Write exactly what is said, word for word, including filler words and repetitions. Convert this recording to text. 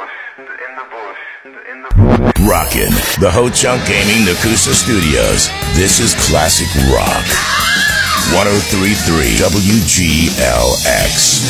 Rockin' the Ho Chunk Gaming Nakusa Studios. This is Classic Rock. one oh three point three W G L X.